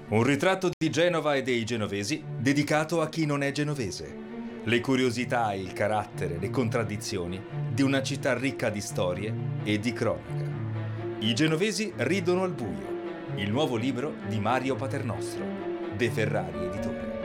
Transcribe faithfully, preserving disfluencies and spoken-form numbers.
Un ritratto di Genova e dei genovesi dedicato a chi non è genovese. Le curiosità, il carattere, le contraddizioni di una città ricca di storie e di cronaca. I genovesi ridono al buio. Il nuovo libro di Mario Paternostro, De Ferrari Editore.